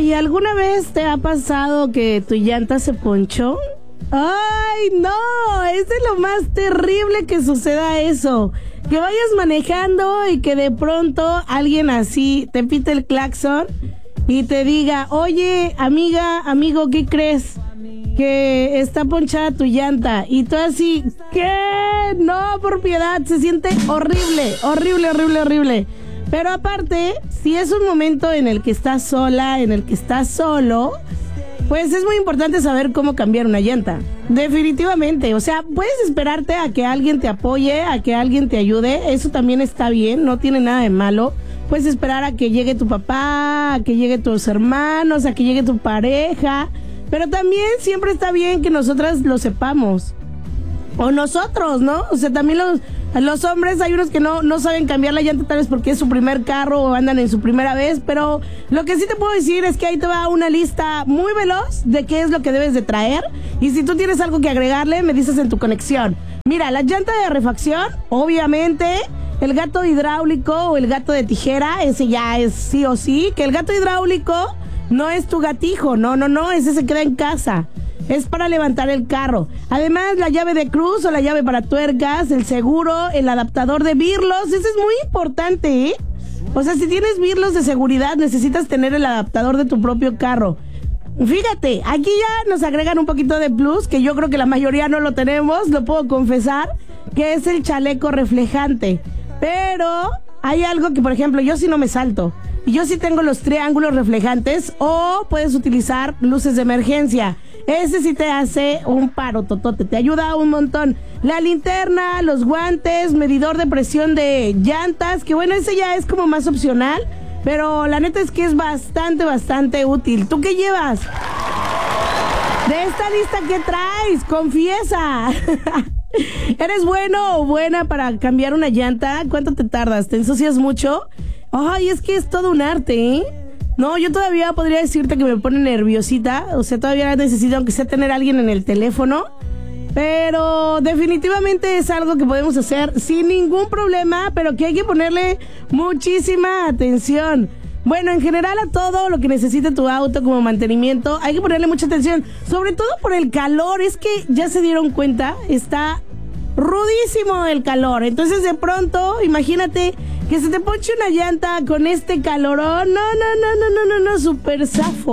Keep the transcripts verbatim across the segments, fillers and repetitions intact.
Oye, ¿alguna vez te ha pasado que tu llanta se ponchó? ¡Ay, no! Es de lo más terrible que suceda eso. Que vayas manejando y que de pronto alguien así te pite el claxon y te diga, oye, amiga, amigo, ¿qué crees? Que está ponchada tu llanta. Y tú así, ¿qué? No, por piedad, se siente horrible, horrible, horrible, horrible. Pero aparte, si es un momento en el que estás sola, en el que estás solo, pues es muy importante saber cómo cambiar una llanta. Definitivamente, o sea, puedes esperarte a que alguien te apoye, a que alguien te ayude, eso también está bien, no tiene nada de malo. Puedes esperar a que llegue tu papá, a que llegue tus hermanos, a que llegue tu pareja, pero también siempre está bien que nosotras lo sepamos. O nosotros, ¿no? O sea, también los, los hombres, hay unos que no, no saben cambiar la llanta tal vez porque es su primer carro o andan en su primera vez, pero lo que sí te puedo decir es que ahí te va una lista muy veloz de qué es lo que debes de traer, y si tú tienes algo que agregarle, me dices en tu conexión. Mira, la llanta de refacción, obviamente, el gato hidráulico o el gato de tijera, ese ya es sí o sí, que el gato hidráulico no es tu gatijo, no, no, no, ese se queda en casa. Es para levantar el carro. Además, la llave de cruz o la llave para tuercas, el seguro, el adaptador de birlos. Ese es muy importante, ¿eh? O sea, si tienes birlos de seguridad, necesitas tener el adaptador de tu propio carro. Fíjate, aquí ya nos agregan un poquito de plus, que yo creo que la mayoría no lo tenemos, lo puedo confesar, que es el chaleco reflejante. Pero hay algo que, por ejemplo, yo sí no me salto. Y yo sí tengo los triángulos reflejantes, o puedes utilizar luces de emergencia. Ese sí te hace un paro totote, te ayuda un montón. La linterna, los guantes, medidor de presión de llantas, que bueno, ese ya es como más opcional, pero la neta es que es bastante, bastante útil. ¿Tú qué llevas? De esta lista, ¿qué traes? Confiesa. ¿Eres bueno o buena para cambiar una llanta? ¿Cuánto te tardas? ¿Te ensucias mucho? Ay, es que es todo un arte, ¿eh? No, yo todavía podría decirte que me pone nerviosita. O sea, todavía necesito, aunque sea, tener a alguien en el teléfono. Pero definitivamente es algo que podemos hacer sin ningún problema, pero que hay que ponerle muchísima atención. Bueno, en general a todo lo que necesite tu auto como mantenimiento, hay que ponerle mucha atención. Sobre todo por el calor. Es que ya se dieron cuenta, está rudísimo el calor. Entonces de pronto, imagínate que se te ponche una llanta con este calorón. No, no, no, no, no, no, no, súper zafo.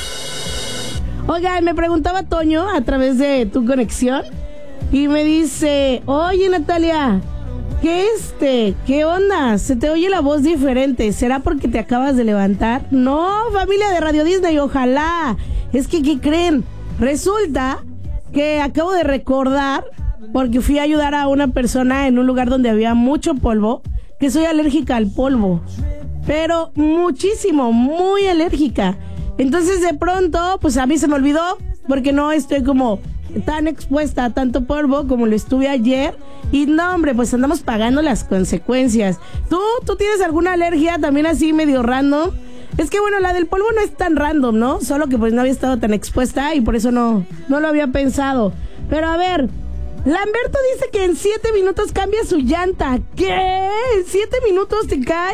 Oiga, me preguntaba Toño a través de tu conexión y me dice, oye Natalia, ¿qué este? ¿Qué onda? Se te oye la voz diferente. ¿Será porque te acabas de levantar? No, familia de Radio Disney, ojalá. Es que, ¿qué creen? Resulta que acabo de recordar, porque fui a ayudar a una persona en un lugar donde había mucho polvo, que soy alérgica al polvo, pero muchísimo, muy alérgica. Entonces de pronto, pues a mí se me olvidó, porque no estoy como tan expuesta a tanto polvo como lo estuve ayer. Y no, hombre, pues andamos pagando las consecuencias. ¿Tú, tú tienes alguna alergia también así medio random? Es que bueno, la del polvo no es tan random, ¿no? Solo que pues no había estado tan expuesta y por eso no, no lo había pensado. Pero a ver, Lamberto dice que en siete minutos cambia su llanta. ¿Qué? ¿En siete minutos te cae?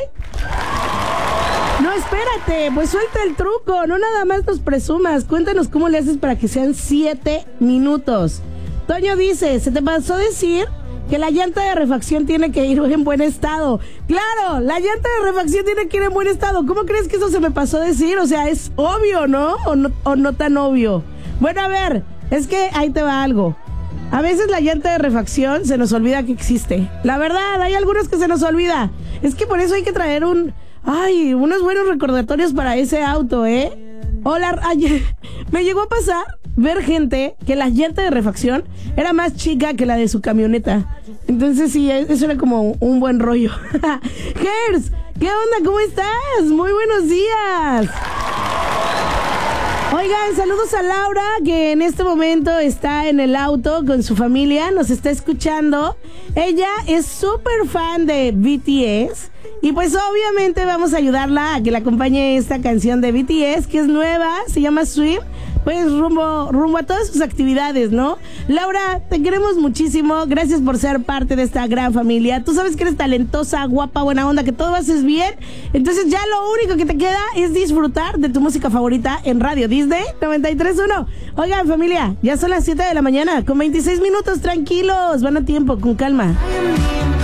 No, espérate, pues suelta el truco, no nada más nos presumas. Cuéntanos cómo le haces para que sean siete minutos. Toño dice, ¿se te pasó decir que la llanta de refacción tiene que ir en buen estado? Claro, la llanta de refacción tiene que ir en buen estado. ¿Cómo crees que eso se me pasó decir? O sea, es obvio, ¿no? ¿O no, o no tan obvio? Bueno, a ver, es que ahí te va algo. A veces la llanta de refacción se nos olvida que existe. La verdad, hay algunos que se nos olvida. Es que por eso hay que traer un... Ay, unos buenos recordatorios para ese auto, ¿eh? Hola, ayer me llegó a pasar ver gente que la llanta de refacción era más chica que la de su camioneta. Entonces sí, eso era como un buen rollo. Gers, ¿qué onda? ¿Cómo estás? Muy buenos días. Oigan, saludos a Laura, que en este momento está en el auto con su familia, nos está escuchando. Ella es súper fan de B T S Y pues obviamente vamos a ayudarla a que le acompañe esta canción de B T S, que es nueva, se llama Swim. Pues rumbo, rumbo a todas sus actividades, ¿no? Laura, te queremos muchísimo. Gracias por ser parte de esta gran familia. Tú sabes que eres talentosa, guapa, buena onda, que todo haces bien. Entonces ya lo único que te queda es disfrutar de tu música favorita en Radio Disney noventa y tres punto uno. Oigan, familia, ya son las siete de la mañana, con veintiséis minutos, tranquilos. Van a tiempo, con calma.